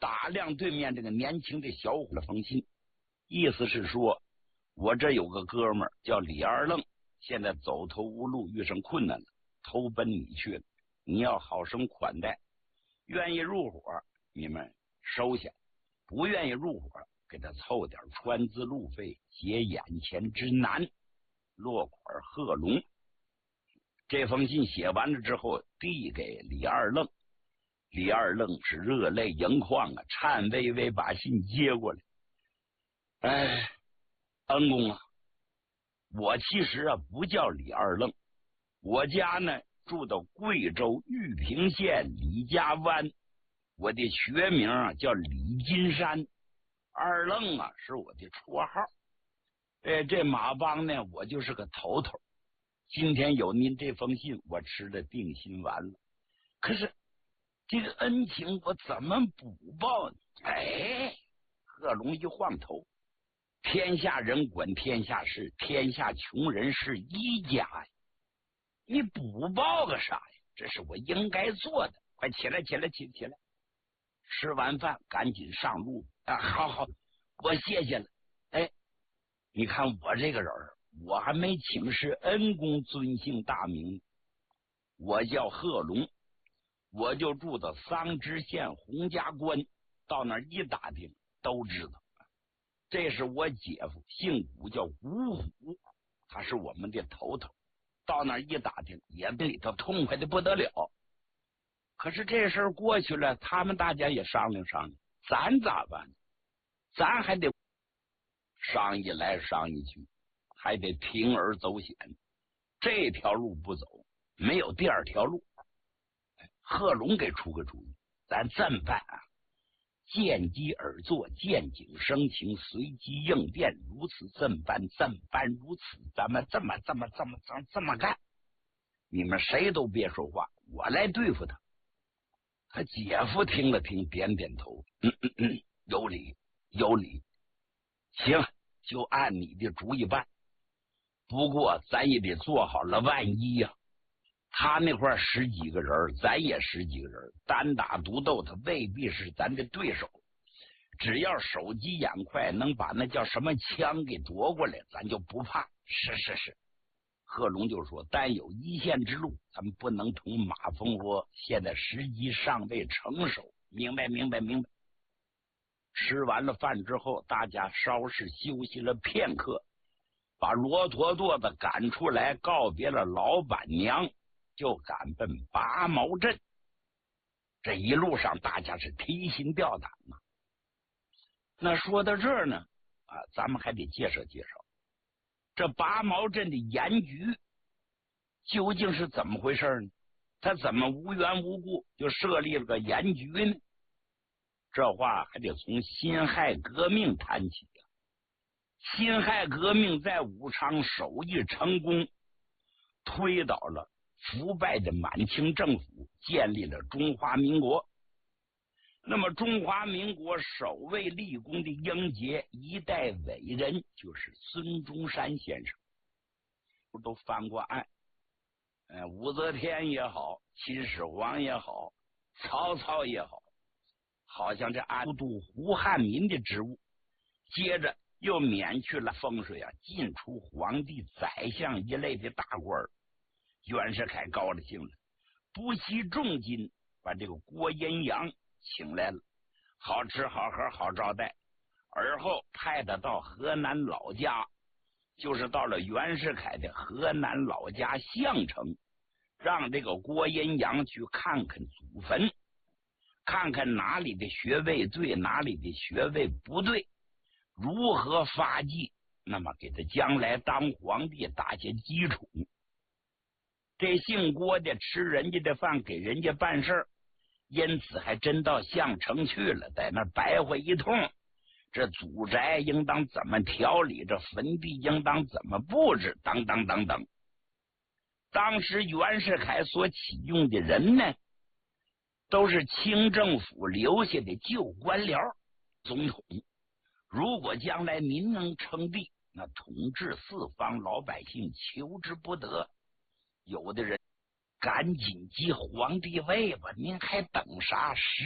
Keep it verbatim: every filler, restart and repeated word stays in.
打量对面这个年轻的小伙的封信，意思是说，我这有个哥们儿叫李二愣，现在走投无路，遇上困难了，投奔你去了，你要好生款待，愿意入伙你们收下，不愿意入伙给他凑点川资路费，解眼前之难。落款贺龙。这封信写完了之后，递给李二愣。李二愣是热泪盈眶啊，颤巍巍把信接过来。哎，恩公啊，我其实啊不叫李二愣，我家呢住到贵州玉屏县李家湾，我的学名啊叫李金山，二愣啊是我的绰号。哎，这马帮呢，我就是个头头。今天有您这封信，我吃了定心丸了。可是这个恩情我怎么补报呢？哎，贺龙一晃头，天下人管天下事，天下穷人是一家呀，你补报个啥呀？这是我应该做的。快起来，起来，起起来！吃完饭赶紧上路啊！好好，我谢谢了。哎，你看我这个人，我还没请示恩公尊姓大名，我叫贺龙，我就住到桑植县洪家关，到那儿一打听都知道，这是我姐夫，姓古，叫古虎，他是我们的头头。到那儿一打听，也里头痛快的不得了。可是这事儿过去了，他们大家也商量商量，咱咋办？咱还得商议来商议去，还得铤而走险，这条路不走，没有第二条路。贺龙给出个主意，咱这么办啊，见机而作，见景生情，随机应变，如此这么办，这么办，如此，咱们这么这么这么这么这么干。你们谁都别说话，我来对付他。他姐夫听了听，点点头，嗯嗯嗯，有理有理，行，就按你的主意办。不过咱也得做好了万一呀、啊。他那块十几个人，咱也十几个人，单打独斗，他未必是咱的对手。只要手疾眼快，能把那叫什么枪给夺过来，咱就不怕。是是是，贺龙就说，但有一线之路，咱们不能同马蜂窝，现在时机尚未成熟。明白明白明白。吃完了饭之后，大家稍事休息了片刻，把罗陀舵子赶出来，告别了老板娘，就赶奔拔毛镇。这一路上大家是提心吊胆呐。那说到这儿呢，啊，咱们还得介绍介绍这拔毛镇的盐局究竟是怎么回事呢？他怎么无缘无故就设立了个盐局呢？这话还得从辛亥革命谈起啊。辛亥革命在武昌首义成功，推倒了腐败的满清政府，建立了中华民国。那么中华民国首位立功的英杰一代伟人就是孙中山先生，不都翻过案？呃，武则天也好，秦始皇也好，曹操也好，好像这安度胡汉民的职务，接着又免去了风水啊，进出皇帝、宰相一类的大官。袁世凯高了兴了，不惜重金把这个郭延阳请来了，好吃好喝好招待，而后派他到河南老家，就是到了袁世凯的河南老家项城，让这个郭延阳去看看祖坟，看看哪里的穴位对，哪里的穴位不对，如何发迹，那么给他将来当皇帝打下基础。这姓郭的吃人家的饭，给人家办事儿，因此还真到项城去了，在那白活一通。这祖宅应当怎么调理，这坟地应当怎么布置，等等等等。当时袁世凯所启用的人呢，都是清政府留下的旧官僚。总统如果将来您能称帝，那统治四方老百姓求之不得。有的人赶紧即皇帝位吧，您还等啥？时